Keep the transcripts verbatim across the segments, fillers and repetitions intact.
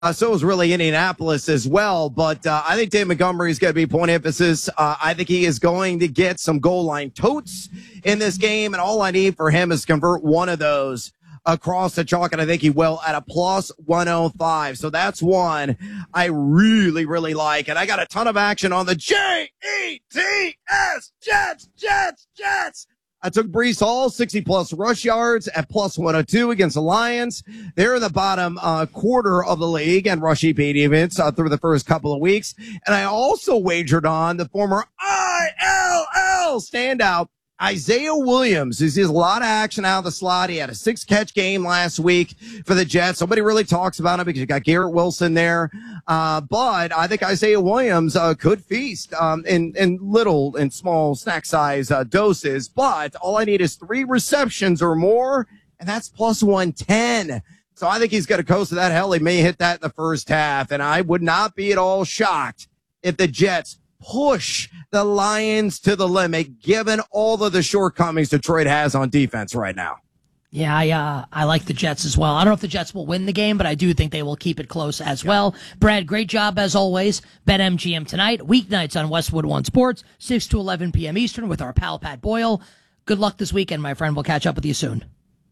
Uh, so is really Indianapolis as well. But uh, I think Dave Montgomery is going to be point emphasis. Uh, I think he is going to get some goal line totes in this game. And all I need for him is to convert one of those across the chalk. And I think he will at a plus one oh five. So that's one I really, really like. And I got a ton of action on the J E T S, Jets, Jets, Jets. I took Breece Hall, sixty plus rush yards at plus one oh two against the Lions. They're in the bottom uh, quarter of the league and rush E P defense uh, through the first couple of weeks. And I also wagered on the former I L L standout, Isaiah Williams. He sees a lot of action out of the slot. He had a six catch game last week for the Jets. Nobody really talks about him because you got Garrett Wilson there. Uh, but I think Isaiah Williams, uh, could feast, um, in, in little and small snack size, uh, doses. But all I need is three receptions or more, and that's plus one ten. So I think he's going to coast to that. Hell, he may hit that in the first half. And I would not be at all shocked if the Jets push the Lions to the limit, given all of the shortcomings Detroit has on defense right now. Yeah, I uh, I like the Jets as well. I don't know if the Jets will win the game, but I do think they will keep it close as well. Brad, great job as always. BetMGM tonight, weeknights on Westwood One Sports, six to eleven p.m. Eastern with our pal Pat Boyle. Good luck this weekend, my friend. We'll catch up with you soon.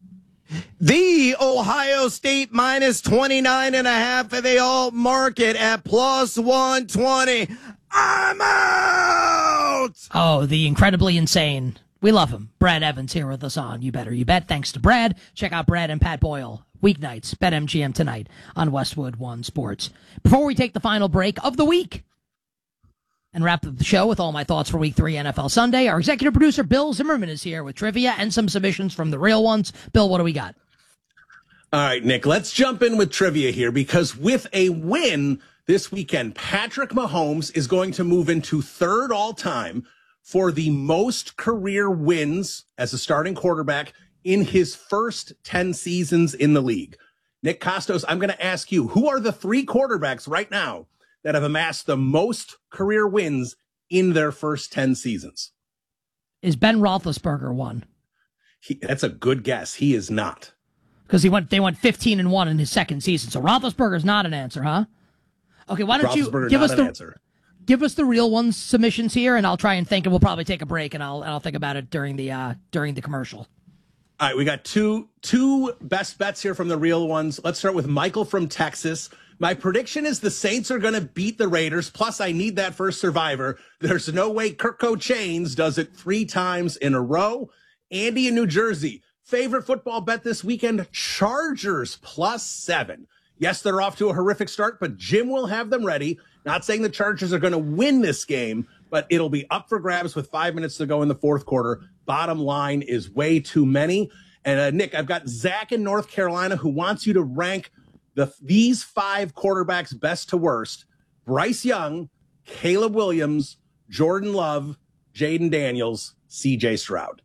The Ohio State minus twenty-nine and a half at the alt market at plus one twenty. I'm out! Oh, the incredibly insane. We love him. Brad Evans here with us on You Better You Bet. Thanks to Brad. Check out Brad and Pat Boyle. Weeknights, BetMGM tonight on Westwood One Sports. Before we take the final break of the week and wrap up the show with all my thoughts for Week three N F L Sunday, our executive producer Bill Zimmerman is here with trivia and some submissions from the real ones. Bill, what do we got? All right, Nick, let's jump in with trivia here because with a win this weekend, Patrick Mahomes is going to move into third all-time for the most career wins as a starting quarterback in his first ten seasons in the league. Nick Kostos, I'm going to ask you, who are the three quarterbacks right now that have amassed the most career wins in their first ten seasons? Is Ben Roethlisberger one? He, that's a good guess. He is not. Because he went, they went fifteen and one in his second season. So Roethlisberger's not an answer, huh? Okay, why don't you give us the answer. Give us the real ones submissions here, and I'll try and think, and we'll probably take a break, and I'll and I'll think about it during the uh, during the commercial. All right, we got two two best bets here from the real ones. Let's start with Michael from Texas. My prediction is the Saints are going to beat the Raiders. Plus, I need that first survivor. There's no way Kirko Chains does it three times in a row. Andy in New Jersey. Favorite football bet this weekend, Chargers plus seven. Yes, they're off to a horrific start, but Jim will have them ready. Not saying the Chargers are going to win this game, but it'll be up for grabs with five minutes to go in the fourth quarter. Bottom line is way too many. And uh, Nick, I've got Zach in North Carolina who wants you to rank the these five quarterbacks best to worst. Bryce Young, Caleb Williams, Jordan Love, Jaden Daniels, C J Stroud.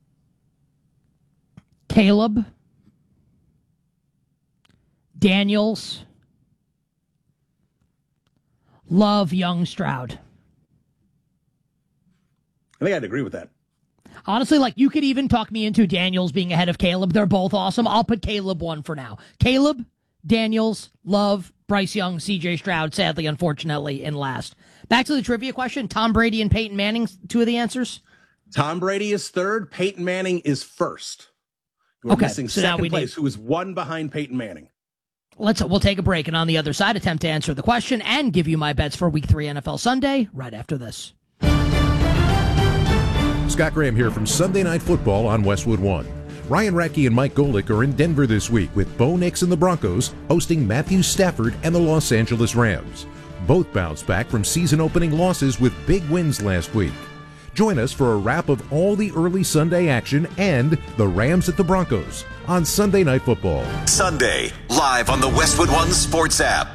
Caleb, Daniels, Love, Young, Stroud. I think I'd agree with that. Honestly, like, you could even talk me into Daniels being ahead of Caleb. They're both awesome. I'll put Caleb one for now. Caleb, Daniels, Love, Bryce Young, C J Stroud, sadly, unfortunately, in last. Back to the trivia question. Tom Brady and Peyton Manning, two of the answers? Tom Brady is third. Peyton Manning is first. We're okay, missing so second now we place, need... who is one behind Peyton Manning. Let's we'll take a break, and on the other side, attempt to answer the question and give you my bets for Week Three N F L Sunday right after this. Scott Graham here from Sunday Night Football on Westwood One. Ryan Radke and Mike Golick are in Denver this week with Bo Nix and the Broncos hosting Matthew Stafford and the Los Angeles Rams. Both bounced back from season-opening losses with big wins last week. Join us for a wrap of all the early Sunday action and the Rams at the Broncos on Sunday Night Football. Sunday, live on the Westwood One Sports app.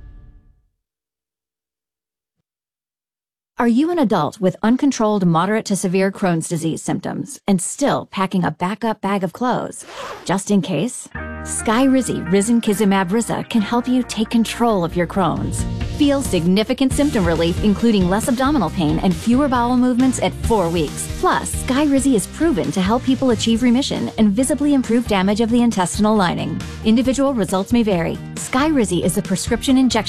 Are you an adult with uncontrolled moderate to severe Crohn's disease symptoms and still packing a backup bag of clothes? Just in case? Skyrizi Risankizumab Riza can help you take control of your Crohn's. Feel significant symptom relief, including less abdominal pain and fewer bowel movements at four weeks. Plus, Skyrizi is proven to help people achieve remission and visibly improve damage of the intestinal lining. Individual results may vary. Skyrizi is a prescription injection